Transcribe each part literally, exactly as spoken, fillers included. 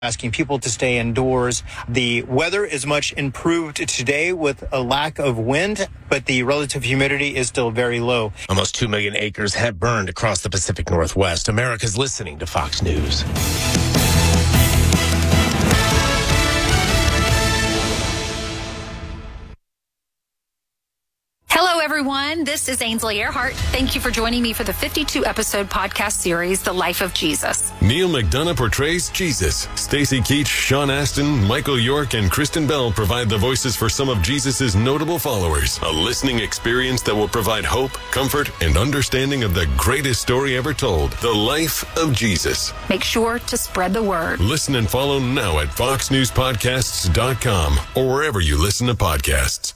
asking people to stay indoors. The weather is much improved today with a lack of wind, but the relative humidity is still very low. Almost two million acres have burned across the Pacific Northwest. America's listening to Fox News. Hello, everyone. This is Ainsley Earhart. Thank you for joining me for the fifty-two episode podcast series, The Life of Jesus. Neil McDonough portrays Jesus. Stacy Keach, Sean Astin, Michael York, and Kristen Bell provide the voices for some of Jesus' notable followers. A listening experience that will provide hope, comfort, and understanding of the greatest story ever told, The Life of Jesus. Make sure to spread the word. Listen and follow now at fox news podcasts dot com or wherever you listen to podcasts.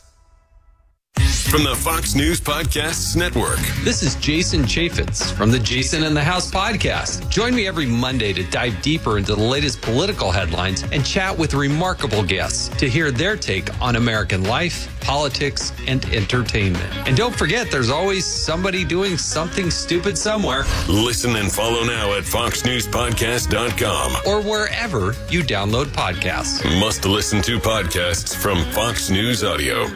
From the Fox News Podcasts Network. This is Jason Chaffetz from the Jason in the House podcast. Join me every Monday to dive deeper into the latest political headlines and chat with remarkable guests to hear their take on American life, politics, and entertainment. And don't forget, there's always somebody doing something stupid somewhere. Listen and follow now at fox news podcast dot com or wherever you download podcasts. Must listen to podcasts from Fox News Audio.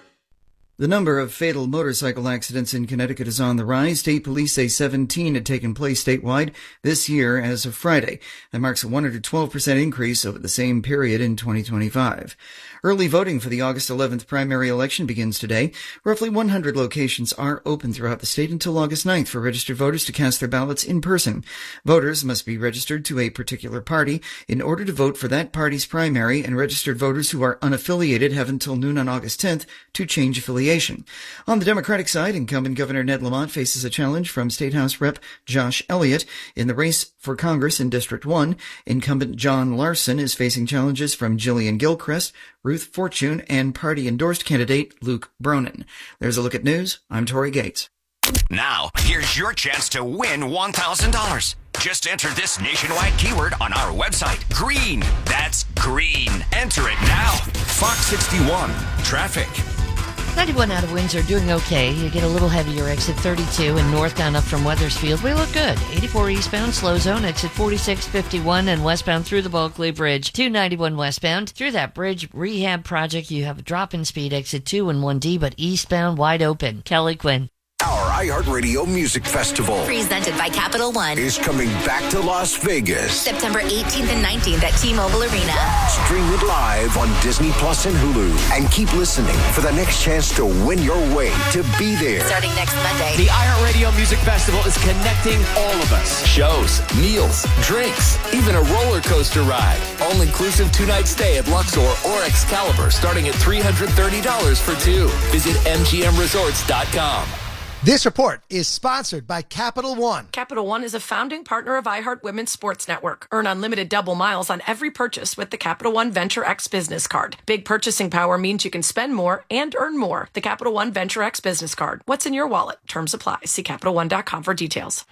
The number of fatal motorcycle accidents in Connecticut is on the rise. State police say seventeen had taken place statewide this year as of Friday. That marks a one hundred twelve percent increase over the same period in twenty twenty-five. Early voting for the August eleventh primary election begins today. Roughly one hundred locations are open throughout the state until August ninth for registered voters to cast their ballots in person. Voters must be registered to a particular party in order to vote for that party's primary, and registered voters who are unaffiliated have until noon on August tenth to change affiliation. On the Democratic side, incumbent Governor Ned Lamont faces a challenge from State House Rep Josh Elliott. In the race for Congress in District one, incumbent John Larson is facing challenges from Jillian Gilchrist, Ruth Fortune, and party-endorsed candidate Luke Bronin. There's a look at news. I'm Tori Gates. Now, here's your chance to win one thousand dollars. Just enter this nationwide keyword on our website. Green. That's green. Enter it now. Fox sixty-one. Traffic. ninety-one out of Windsor doing okay. You get a little heavier exit thirty-two and northbound up from Weathersfield. We look good. eighty-four eastbound, slow zone, exit forty-six fifty-one, and westbound through the Bulkley Bridge. two ninety-one westbound. Through that bridge rehab project, you have a drop in speed, exit two and one D, but eastbound wide open. Kelly Quinn. Our iHeartRadio Music Festival, presented by Capital One, is coming back to Las Vegas. September eighteenth and nineteenth at T-Mobile Arena. Stream it live on Disney Plus and Hulu. And keep listening for the next chance to win your way to be there. Starting next Monday. The iHeartRadio Music Festival is connecting all of us. Shows, meals, drinks, even a roller coaster ride. All inclusive two-night stay at Luxor or Excalibur, starting at three hundred thirty dollars for two. Visit M G M resorts dot com. This report is sponsored by Capital One. Capital One is a founding partner of iHeart Women's Sports Network. Earn unlimited double miles on every purchase with the Capital One Venture X Business Card. Big purchasing power means you can spend more and earn more. The Capital One Venture X Business Card. What's in your wallet? Terms apply. See Capital One dot com for details.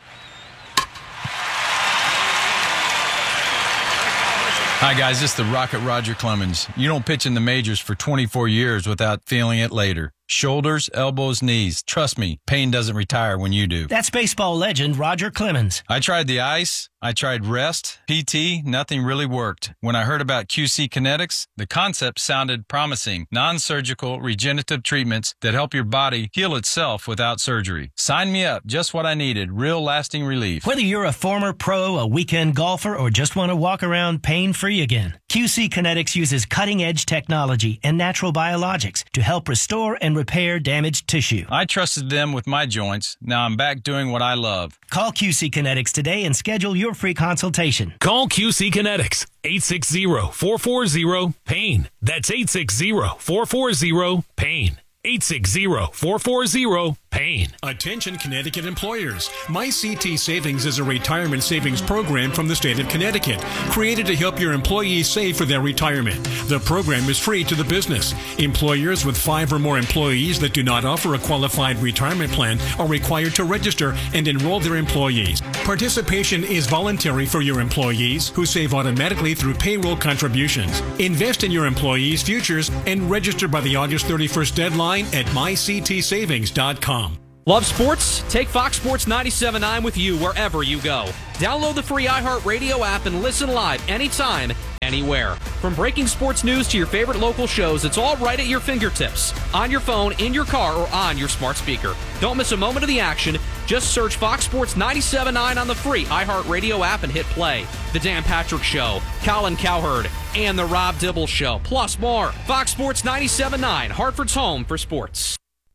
Hi, guys. This is the Rocket Roger Clemens. You don't pitch in the majors for twenty-four years without feeling it later. Shoulders, elbows, knees. Trust me, pain doesn't retire when you do. That's baseball legend Roger Clemens. I tried the ice. I tried rest, P T, nothing really worked. When I heard about Q C Kinetics, the concept sounded promising. Non-surgical regenerative treatments that help your body heal itself without surgery. Sign me up, just what I needed, real lasting relief. Whether you're a former pro, a weekend golfer, or just want to walk around pain-free again, Q C Kinetics uses cutting-edge technology and natural biologics to help restore and repair damaged tissue. I trusted them with my joints. Now I'm back doing what I love. Call Q C Kinetics today and schedule your free consultation. Call Q C Kinetics, eight six zero, four four zero, pain. That's eight six zero, four four zero, pain. eight six zero, four four zero, pain. Attention Connecticut employers. MyCT Savings is a retirement savings program from the state of Connecticut, created to help your employees save for their retirement. The program is free to the business. Employers with five or more employees that do not offer a qualified retirement plan are required to register and enroll their employees. Participation is voluntary for your employees, who save automatically through payroll contributions. Invest in your employees' futures and register by the August thirty-first deadline at my c t savings dot com. Love sports? Take Fox Sports ninety-seven point nine with you wherever you go. Download the free iHeartRadio app and listen live anytime anywhere. From breaking sports news to your favorite local shows, it's all right at your fingertips. On your phone, in your car, or on your smart speaker. Don't miss a moment of the action. Just search Fox Sports ninety-seven point nine on the free iHeartRadio app and hit play. The Dan Patrick Show, Colin Cowherd, and The Rob Dibble Show, plus more. Fox Sports ninety-seven point nine, Hartford's home for sports.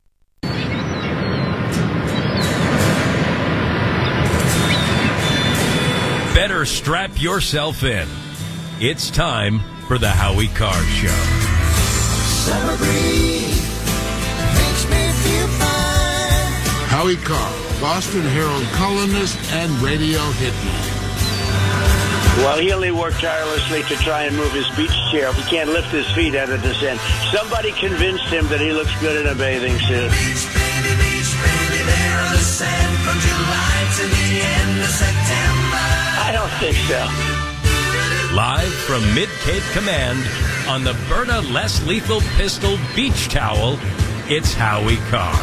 Better strap yourself in. It's time for the Howie Carr Show. Summer breeze makes me feel fine. Howie Carr, Boston Herald columnist and radio hitman. Well, Healy worked tirelessly to try and move his beach chair. He can't lift his feet out of the sand. Somebody convinced him that he looks good in a bathing suit. Beach, baby, beach, baby, there on the sand from July to the end of September. I don't think so. Live from Mid-Cape Command on the Berta Less Lethal Pistol Beach Towel, it's Howie Carr.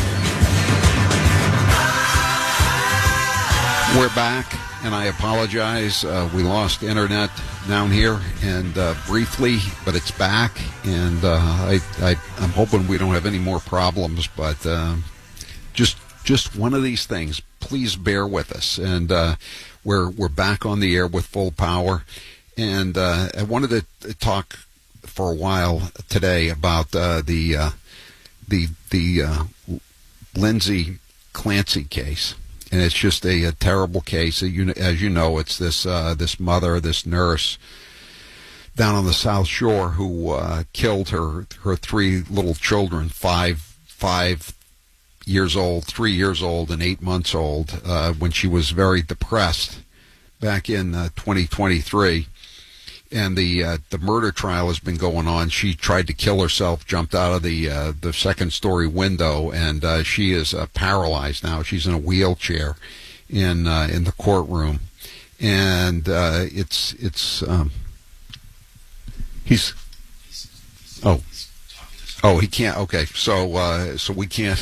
We're back, and I apologize. Uh, we lost internet down here, and uh, briefly, but it's back, and uh, I, I, I'm hoping we don't have any more problems, but uh, just just one of these things. Please bear with us, and uh, we're we're back on the air with full power. And uh, I wanted to talk for a while today about uh, the uh, the the uh, Lindsay Clancy case, and it's just a, a terrible case. As you know, it's this uh, this mother, this nurse down on the South Shore who uh, killed her her three little children, five five years old, three years old, and eight months old, uh, when she was very depressed back in uh, twenty twenty-three. And the uh, the murder trial has been going on. She tried to kill herself, jumped out of the uh, the second story window, and uh, she is uh, paralyzed now. She's in a wheelchair in uh, in the courtroom, and uh, it's it's um, he's oh oh he can't okay so uh, so we can't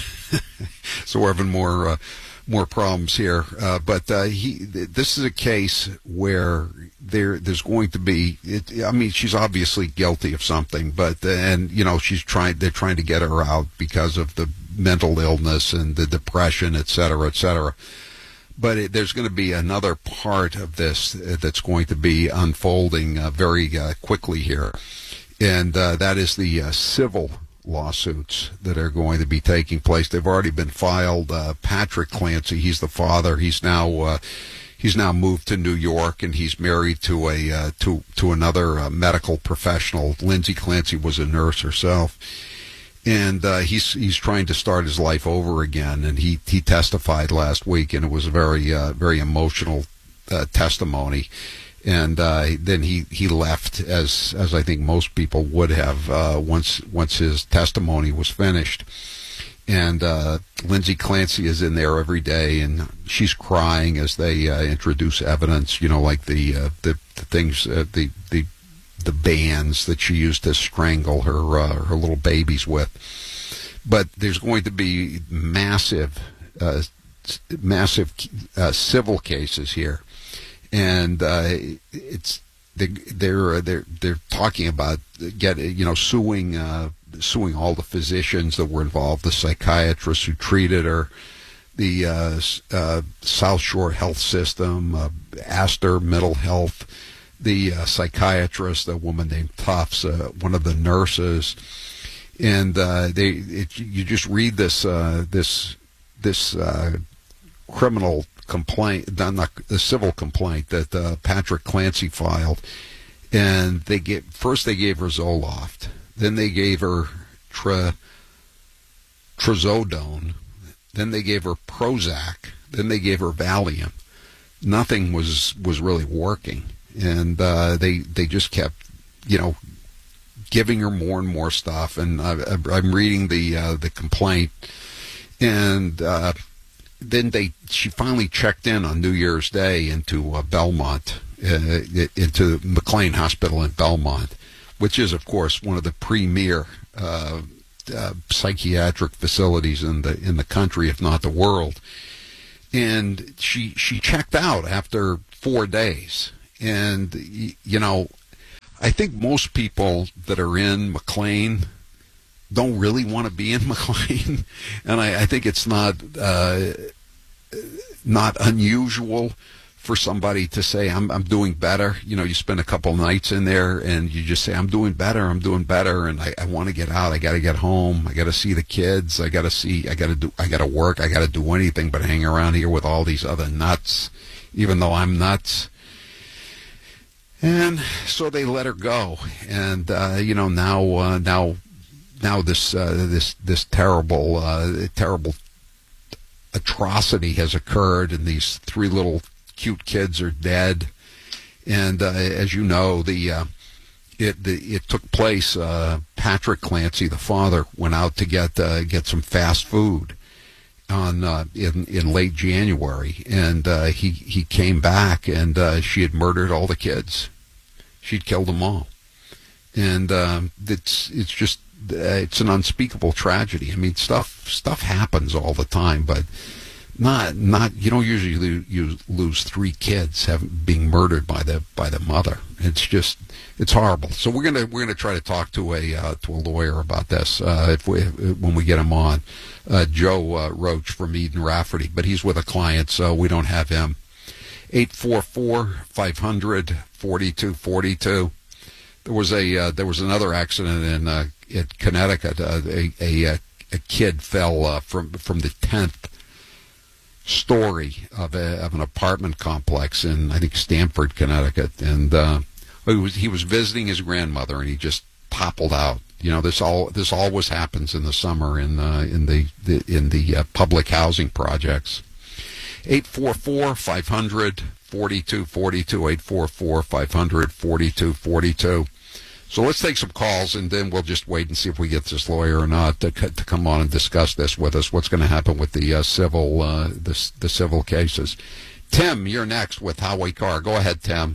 so we're having more uh, more problems here. Uh, but uh, he this is a case where there there's going to be it, I mean, she's obviously guilty of something, but and you know she's trying they're trying to get her out because of the mental illness and the depression, et cetera, et cetera. But it, there's going to be another part of this that's going to be unfolding uh, very uh, quickly here, and uh, that is the uh, civil lawsuits that are going to be taking place. They've already been filed. Uh, Patrick Clancy, he's the father. He's now uh, he's now moved to New York, and he's married to a uh, to to another uh, medical professional. Lindsay Clancy was a nurse herself, and uh, he's he's trying to start his life over again. And he he testified last week, and it was a very uh, very emotional uh, testimony. And uh, then he, he left, as as I think most people would have, uh, once once his testimony was finished. And uh, Lindsay Clancy is in there every day, and she's crying as they uh, introduce evidence. You know, like the uh, the, the things, uh, the the the bands that she used to strangle her uh, her little babies with. But there's going to be massive, uh, massive uh, civil cases here. And uh, it's they, they're they're they're talking about get you know suing uh, suing all the physicians that were involved, the psychiatrists who treated her, the uh, uh, South Shore Health System, uh, Astor Mental Health, the uh, psychiatrist, a woman named Tufts, uh, one of the nurses, and uh, they it, you just read this uh, this this uh, criminal complaint, not the civil complaint that uh, Patrick Clancy filed, and they get first they gave her Zoloft, then they gave her tra, Trazodone, then they gave her Prozac, then they gave her Valium. Nothing was was really working, and uh, they they just kept you know giving her more and more stuff. And I, I'm reading the uh, the complaint, and. Uh, Then they, she finally checked in on New Year's Day into uh, Belmont, uh, into McLean Hospital in Belmont, which is, of course, one of the premier uh, uh, psychiatric facilities in the in the country, if not the world. And she she checked out after four days, and you know, I think most people that are in McLean don't really want to be in McLean, and I, I think it's not uh, not unusual for somebody to say, I'm I'm doing better. You know, you spend a couple nights in there and you just say, I'm doing better, I'm doing better, and I, I want to get out, I got to get home, I got to see the kids, I got to see, I got to do, I got to work, I got to do anything but hang around here with all these other nuts, even though I'm nuts. And so they let her go, and uh, you know, now uh, now now this uh, this this terrible uh, terrible atrocity has occurred, and these three little cute kids are dead. And uh, as you know, the uh, it the, it took place. Uh, Patrick Clancy, the father, went out to get uh, get some fast food on uh, in in late January, and uh, he he came back, and uh, she had murdered all the kids. She'd killed them all, and um, it's it's just uh, it's an unspeakable tragedy. I mean, stuff stuff happens all the time, but not not you don't usually lose, you lose three kids having being murdered by the by the mother. It's just it's horrible. So we're gonna we're gonna try to talk to a uh, to a lawyer about this uh, if we when we get him on. Uh, Joe uh, Roach from Eden Rafferty, but he's with a client, so we don't have him. eight four four, five hundred, forty-two forty-two. There was a uh, there was another accident in uh, in Connecticut. Uh, a, a a kid fell uh, from from the tenth story of a of an apartment complex in, I think, Stamford, Connecticut, and uh, he was he was visiting his grandmother, and he just toppled out. You know, this all this always happens in the summer in uh, in the, the in the uh, public housing projects. eight four four, five hundred, forty-two forty-two, eight four four, five hundred, forty-two forty-two. So let's take some calls, and then we'll just wait and see if we get this lawyer or not to, to come on and discuss this with us. What's going to happen with the uh, civil uh, the, the civil cases? Tim, you're next with Howie Carr. Go ahead, Tim.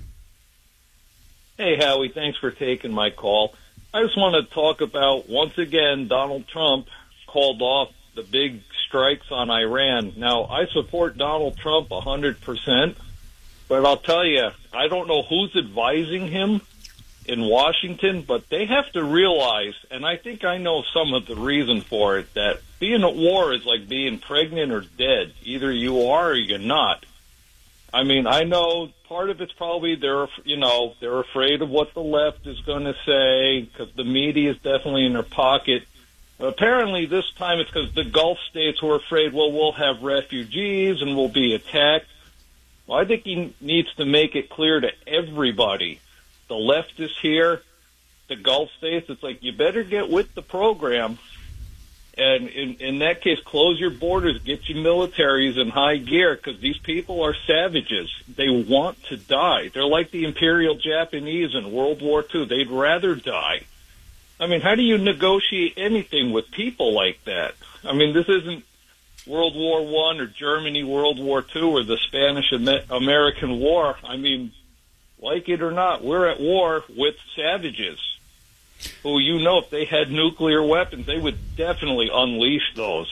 Hey, Howie. Thanks for taking my call. I just want to talk about, once again, Donald Trump called off the big strikes on Iran. Now, I support Donald Trump one hundred percent, but I'll tell you, I don't know who's advising him in Washington, but they have to realize, and I think I know some of the reason for it, that being at war is like being pregnant or dead. Either you are or you're not. I mean, I know part of it's probably they're, you know, they're afraid of what the left is going to say because the media is definitely in their pocket. But apparently this time it's because the Gulf states were afraid, well, we'll have refugees and we'll be attacked. Well, I think he needs to make it clear to everybody. The left is here, the Gulf states, it's like you better get with the program. And in, in that case, close your borders, get your militaries in high gear, because these people are savages. They want to die. They're like the Imperial Japanese in World War Two. They'd rather die. I mean, how do you negotiate anything with people like that? I mean, this isn't World War One or Germany World War Two or the Spanish-American War. I mean, like it or not, we're at war with savages who, you know, if they had nuclear weapons, they would definitely unleash those.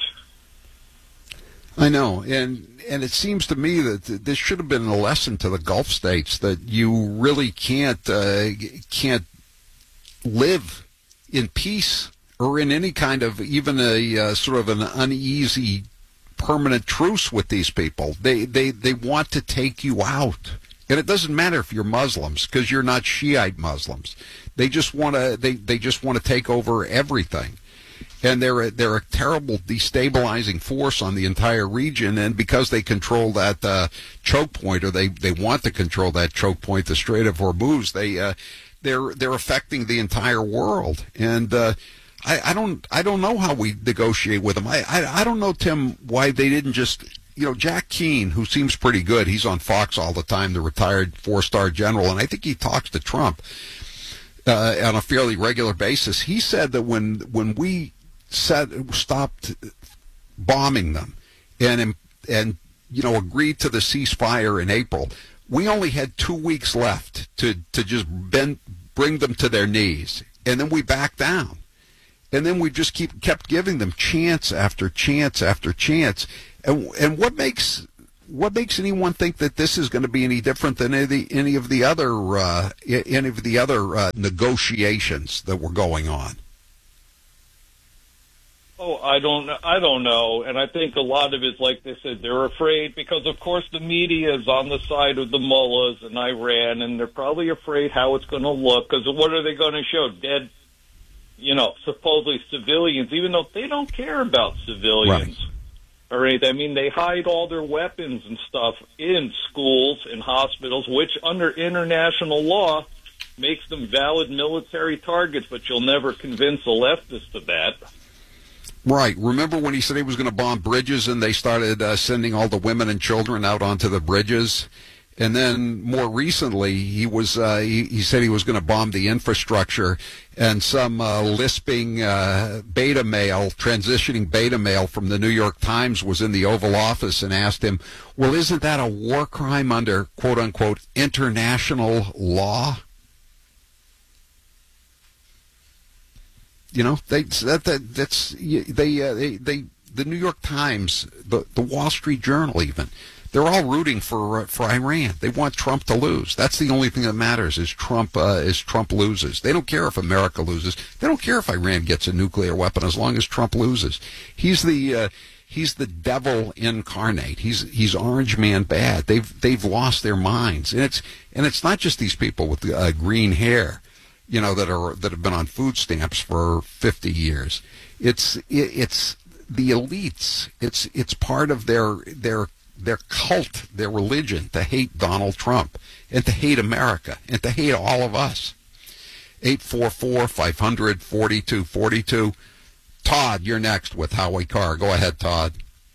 I know, and and it seems to me that this should have been a lesson to the Gulf states that you really can't uh, can't live in peace or in any kind of even a uh, sort of an uneasy permanent truce with these people. They they they want to take you out. And it doesn't matter if you're Muslims, because you're not Shiite Muslims. They just want to. They, they just want to take over everything, and they're a, they're a terrible destabilizing force on the entire region. And because they control that uh, choke point, or they, they want to control that choke point, the Strait of Hormuz, they uh, they're they're affecting the entire world. And uh, I, I don't I don't know how we negotiate with them. I, I I don't know, Tim, why they didn't just. You know, Jack Keane, who seems pretty good, he's on Fox all the time, the retired four-star general, and I think he talks to Trump uh, on a fairly regular basis. He said that when when we said, stopped bombing them and, and you know, agreed to the ceasefire in April, we only had two weeks left to, to just bend, bring them to their knees, and then we backed down. And then we just keep kept giving them chance after chance after chance. And, and what makes what makes anyone think that this is going to be any different than any of the, any of the other uh, any of the other uh, negotiations that were going on? Oh, I don't, I don't know, and I think a lot of it, like they said, they're afraid because, of course, the media is on the side of the mullahs in Iran, and they're probably afraid how it's going to look. Because what are they going to show? Dead, you know, supposedly civilians, even though they don't care about civilians right. or anything. I mean, they hide all their weapons and stuff in schools and hospitals, which under international law makes them valid military targets. But you'll never convince a leftist of that. Right. Remember when he said he was going to bomb bridges and they started uh, sending all the women and children out onto the bridges? And then more recently, he was uh, he, he said he was going to bomb the infrastructure, and some uh, lisping uh, beta male, transitioning beta male from the New York Times was in the Oval Office and asked him, well, isn't that a war crime under, quote unquote, international law? You know, they that, that that's they, uh, they they the New York Times, the the Wall Street Journal, even they're all rooting for uh, for Iran. They want Trump to lose. That's the only thing that matters is Trump uh, is Trump loses. They don't care if America loses. They don't care if Iran gets a nuclear weapon as long as Trump loses. He's the uh, he's the devil incarnate. He's he's Orange Man bad. They've they've lost their minds, and it's and it's not just these people with uh, green hair, you know, that are that have been on food stamps for fifty years. It's it, it's the elites. It's it's part of their their their cult, their religion, to hate Donald Trump and to hate America and to hate all of us. eight four four, five hundred, forty-two forty-two. Todd, you're next with Howie Carr. Go ahead, Todd.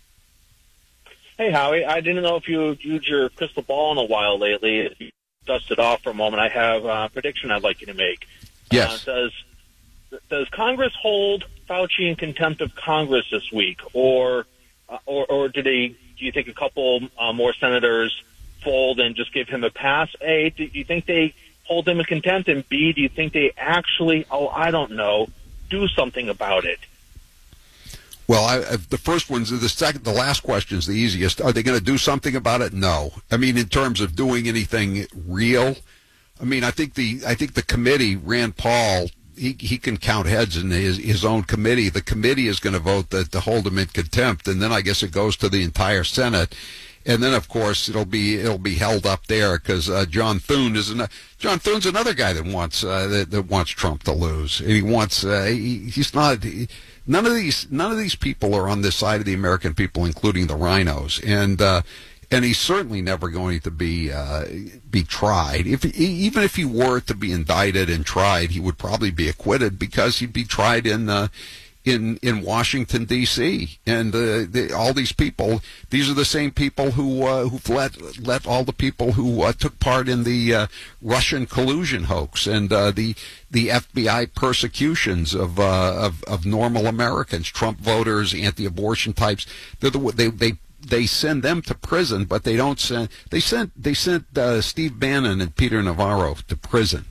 Hey, Howie. I didn't know if you used your crystal ball in a while lately. If you dust it off for a moment, I have a prediction I'd like you to make. Yes. Uh, does does Congress hold Fauci in contempt of Congress this week, or uh, or, or do they? Do you think a couple uh, more senators fold and just give him a pass? A, do you think they hold him in contempt? And B, do you think they actually? Oh, I don't know. Do something about it. Well, I, I, the first one's the second. The last question is the easiest. Are they going to do something about it? No. I mean, in terms of doing anything real, I mean, I think the I think the committee, Rand Paul, he he can count heads in his his own committee. The committee is going to vote that to hold him in contempt, and then I guess it goes to the entire Senate, and then of course it'll be it'll be held up there because uh, John Thune is an, John Thune's another guy that wants uh, that, that wants Trump to lose. And he wants uh, he, he's not. He, None of these, none of these people are on this side of the American people, including the rhinos, and uh, and he's certainly never going to be uh, be tried. If even if he were to be indicted and tried, he would probably be acquitted because he'd be tried in uh, in in Washington D C And uh, the, all these people, these are the same people who uh, who've let let all the people who uh, took part in the uh, Russian collusion hoax and uh, the the F B I persecutions of, uh, of of normal Americans, Trump voters, anti-abortion types. They're the, they they they send them to prison, but they don't send. They sent they sent uh, Steve Bannon and Peter Navarro to prison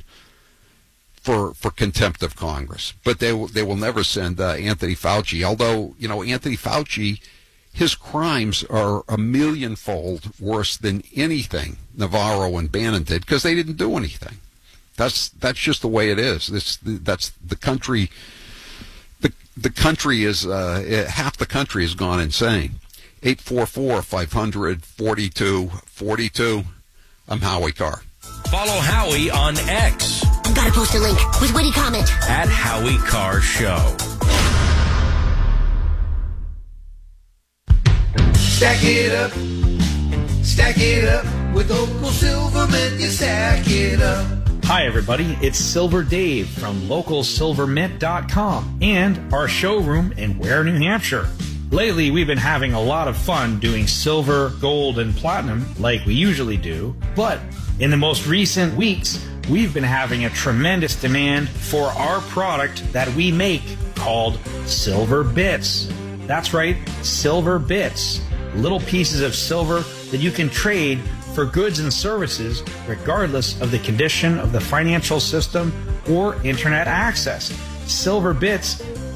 for for contempt of Congress. But they will they will never send uh, Anthony Fauci. Although you know Anthony Fauci, his crimes are a millionfold worse than anything Navarro and Bannon did because they didn't do anything. That's that's just the way it is. This that's the country. The the country is uh, half the country has gone insane. eight four four, five hundred, forty-two forty-two. I'm Howie Carr. Follow Howie on X. I've got to post a link with witty comment at Howie Carr Show. Stack it up, stack it up with Local Silvermint. You stack it up. Hi, everybody. It's Silver Dave from local silver mint dot com and our showroom in Ware, New Hampshire. Lately, we've been having a lot of fun doing silver, gold, and platinum like we usually do. But in the most recent weeks, we've been having a tremendous demand for our product that we make called Silver Bits. That's right, Silver Bits. Little pieces of silver that you can trade for goods and services regardless of the condition of the financial system or internet access. Silver Bits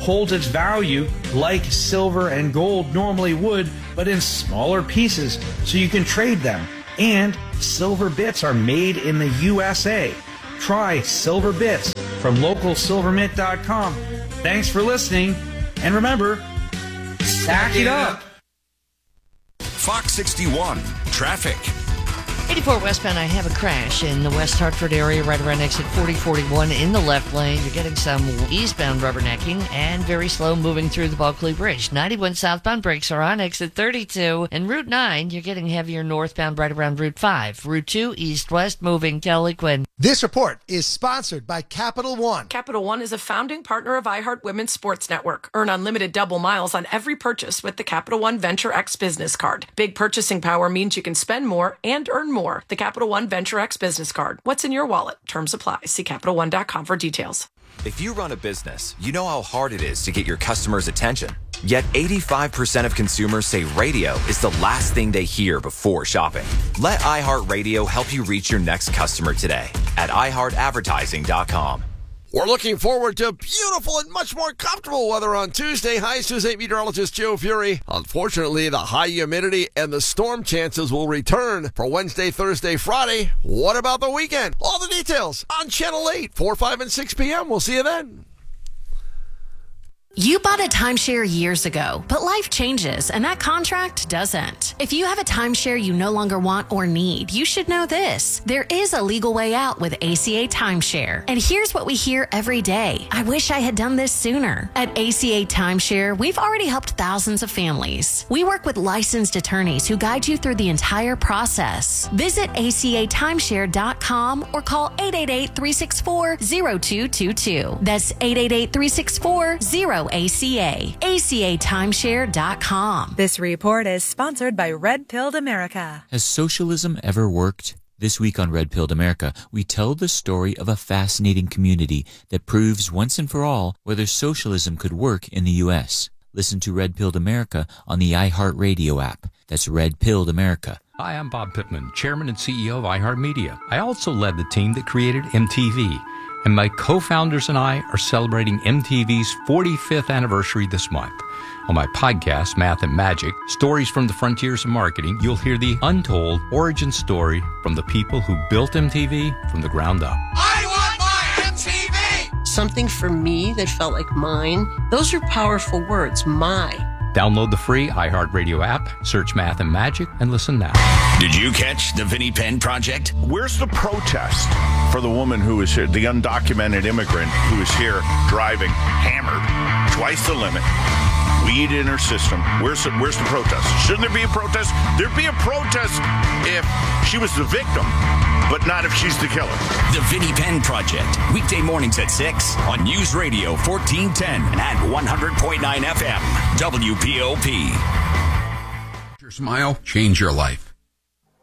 holds its value like silver and gold normally would, but in smaller pieces, so you can trade them. And silver bits are made in the U S A. Try Silver Bits from local silver mint dot com. Thanks for listening, and remember, stack it up. Fox sixty-one, traffic. eighty-four westbound, I have a crash in the West Hartford area right around exit forty forty-one in the left lane. You're getting some eastbound rubbernecking and very slow moving through the Bulkley Bridge. ninety-one southbound brakes are on exit thirty-two. And Route nine, you're getting heavier northbound right around Route five. Route two, east-west moving. Kelly Quinn. This report is sponsored by Capital One. Capital One is a founding partner of iHeart Women's Sports Network. Earn unlimited double miles on every purchase with the Capital One Venture X Business Card. Big purchasing power means you can spend more and earn more. The Capital One Venture X Business Card. What's in your wallet? Terms apply. See Capital One dot com for details. If you run a business, you know how hard it is to get your customers' attention. Yet eighty-five percent of consumers say radio is the last thing they hear before shopping. Let iHeartRadio help you reach your next customer today at i heart advertising dot com. We're looking forward to beautiful and much more comfortable weather on Tuesday. Hi, News eight meteorologist Joe Fury. Unfortunately, the high humidity and the storm chances will return for Wednesday, Thursday, Friday. What about the weekend? All the details on Channel eight, four, five, and six p.m. We'll see you then. You bought a timeshare years ago, but life changes and that contract doesn't. If you have a timeshare you no longer want or need, you should know this. There is a legal way out with A C A Timeshare. And here's what we hear every day. I wish I had done this sooner. At A C A Timeshare, we've already helped thousands of families. We work with licensed attorneys who guide you through the entire process. Visit A C A timeshare dot com or call eight eight eight, three six four, zero two two two. That's eight eight eight, three six four, zero A C A. A C A timeshare dot com. This report is sponsored by Red Pilled America. Has socialism ever worked? This week on Red Pilled America, we tell the story of a fascinating community that proves once and for all whether socialism could work in the U S. Listen to Red Pilled America on the iHeartRadio app. That's Red Pilled America. Hi, I'm Bob Pittman, Chairman and C E O of iHeartMedia. I also led the team that created M T V. And my co-founders and I are celebrating M T V's forty-fifth anniversary this month. On my podcast, Math and Magic, Stories from the Frontiers of Marketing, you'll hear the untold origin story from the people who built M T V from the ground up. I want my M T V! Something for me that felt like mine. Those are powerful words, my. Download the free iHeartRadio app, search Math and Magic, and listen now. Did you catch the Vinnie Penn Project? Where's the protest for the woman who is here, the undocumented immigrant who is here driving hammered, twice the limit, weed in her system? Where's the, where's the protest? Shouldn't there be a protest? There'd be a protest if she was the victim, but not if she's the killer. The Vinnie Penn Project, weekday mornings at six on News Radio fourteen ten and one hundred point nine F M, W P O P. Your smile, change your life.